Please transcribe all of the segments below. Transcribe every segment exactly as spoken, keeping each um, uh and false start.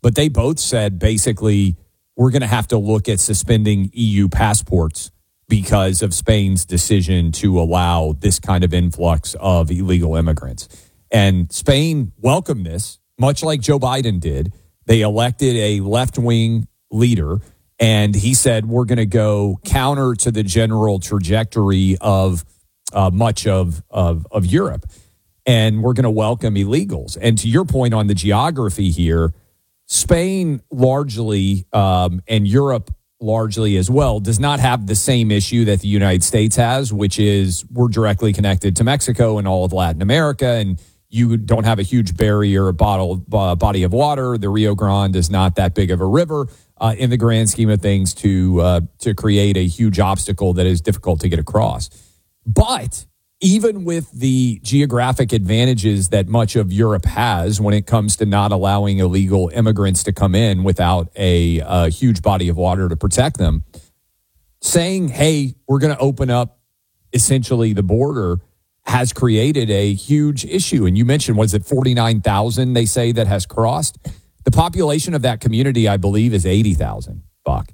but they both said basically we're going to have to look at suspending E U passports because of Spain's decision to allow this kind of influx of illegal immigrants. And Spain welcomed this, much like Joe Biden did. They elected a left-wing leader, and he said, we're going to go counter to the general trajectory of uh, much of, of, of Europe, and we're going to welcome illegals. And to your point on the geography here, Spain largely, um, and Europe largely as well, does not have the same issue that the United States has, which is we're directly connected to Mexico and all of Latin America, and you don't have a huge barrier, a bottle, uh, body of water. The Rio Grande is not that big of a river uh, in the grand scheme of things to uh, to create a huge obstacle that is difficult to get across. But even with the geographic advantages that much of Europe has when it comes to not allowing illegal immigrants to come in without a, a huge body of water to protect them, saying, hey, we're going to open up essentially the border has created a huge issue. And you mentioned, was it forty-nine thousand they say that has crossed? The population of that community, I believe, is eighty thousand, Buck.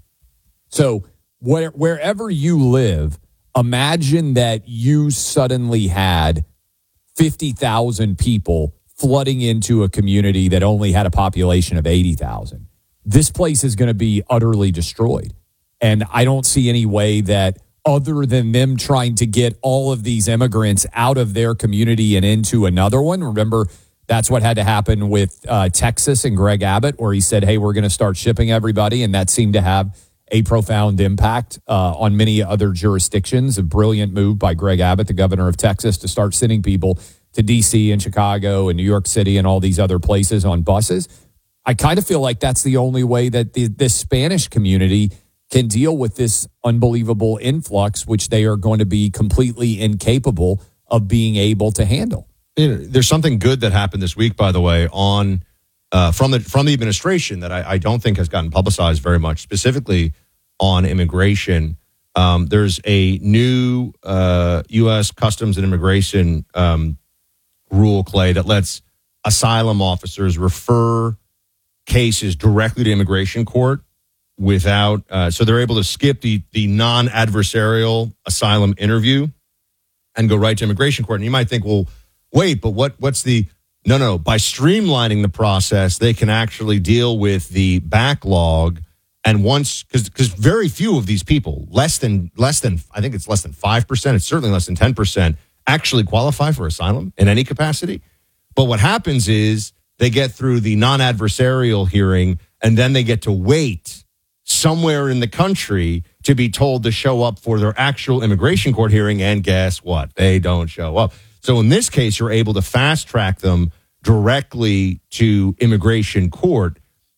So where, wherever you live, imagine that you suddenly had fifty thousand people flooding into a community that only had a population of eighty thousand. This place is going to be utterly destroyed. And I don't see any way that other than them trying to get all of these immigrants out of their community and into another one. Remember, that's what had to happen with uh, Texas and Greg Abbott, where he said, hey, we're going to start shipping everybody. And that seemed to have a profound impact uh, on many other jurisdictions. A brilliant move by Greg Abbott, the governor of Texas, to start sending people to D C and Chicago and New York City and all these other places on buses. I kind of feel like that's the only way that the, this Spanish community can deal with this unbelievable influx, which they are going to be completely incapable of being able to handle. You know, there's something good that happened this week, by the way, on uh, from the from the administration that I, I don't think has gotten publicized very much, specifically on immigration. Um, there's a new uh, U S Customs and Immigration um, rule, Clay, that lets asylum officers refer cases directly to immigration court without, uh, so they're able to skip the the non-adversarial asylum interview and go right to immigration court. And you might think, well, wait, but what what's the, no, no, by streamlining the process, they can actually deal with the backlog. And once, because because very few of these people, less than, less than, I think it's less than five percent, it's certainly less than ten percent, actually qualify for asylum in any capacity. But what happens is they get through the non-adversarial hearing, and then they get to wait somewhere in the country to be told to show up for their actual immigration court hearing. And guess what? They don't show up. So in this case, you're able to fast track them directly to immigration court.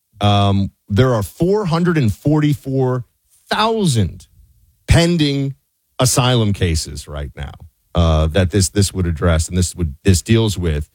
Um, there are four hundred forty-four thousand pending asylum cases right now uh, that this this would address and this would this deals with.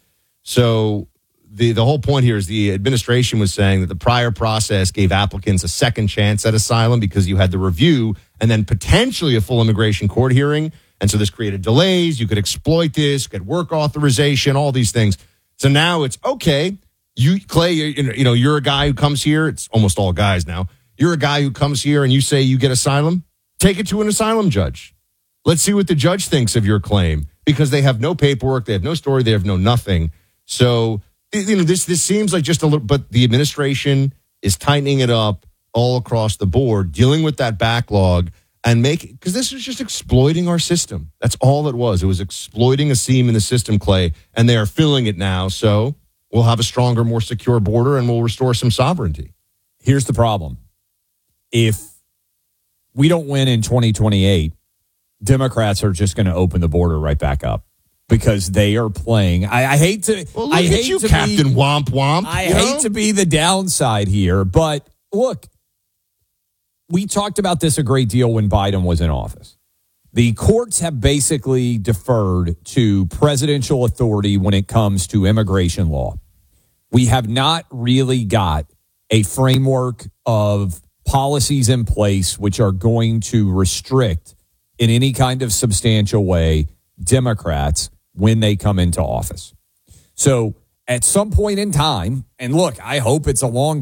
So the the whole point here is the administration was saying that the prior process gave applicants a second chance at asylum because you had the review and then potentially a full immigration court hearing. And so this created delays. You could exploit this, get work authorization, all these things. So now it's okay. You, Clay, you, you know, you're a guy who comes here. It's almost all guys now. You're a guy who comes here and you say you get asylum. Take it to an asylum judge. Let's see what the judge thinks of your claim because they have no paperwork. They have no story. They have no nothing. So, you know, this this seems like just a little, but the administration is tightening it up all across the board, dealing with that backlog and make, because this is just exploiting our system. That's all it was. It was exploiting a seam in the system, Clay, and they are filling it now. So we'll have a stronger, more secure border and we'll restore some sovereignty. Here's the problem. If we don't win in twenty twenty-eight, Democrats are just going to open the border right back up. Because they are playing. I, I hate to. Well, look I at hate you, to Captain be, Womp Womp. I hate know? to be the downside here, but look, we talked about this a great deal when Biden was in office. The courts have basically deferred to presidential authority when it comes to immigration law. We have not really got a framework of policies in place which are going to restrict in any kind of substantial way Democrats when they come into office. So at some point in time, and look, I hope it's a long